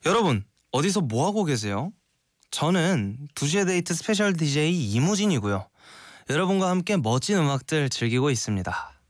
여러분, 어디서 뭐하고 계세요? 저는 2시의 데이트 스페셜 DJ 이무진이고요. 여러분과 함께 멋진 음악들 즐기고 있습니다.